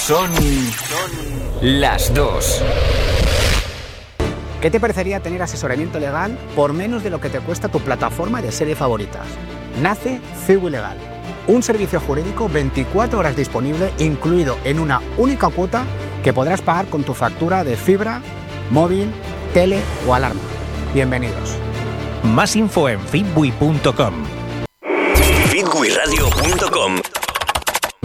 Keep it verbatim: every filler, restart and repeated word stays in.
Son las dos. ¿Qué te parecería tener asesoramiento legal por menos de lo que te cuesta tu plataforma de series favoritas? Nace Cibu Legal, un servicio jurídico veinticuatro horas disponible, incluido en una única cuota que podrás pagar con tu factura de fibra, móvil, tele o alarma. Bienvenidos. Más info en fitbui punto com. fitbui radio punto com.